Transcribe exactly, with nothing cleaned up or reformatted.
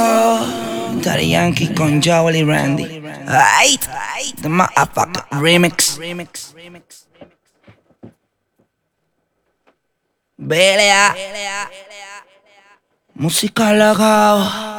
Daddy Yankee con Jowell y Randy. Ay, the motherfucker remix. Belea. Música lagao.